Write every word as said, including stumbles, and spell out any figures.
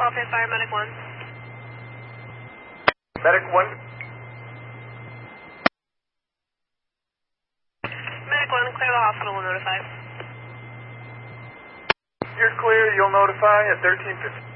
Okay, fire medic one. Medic one. Medic one, clear the hospital, we'll notify. You're clear, you'll notify at thirteen fifty.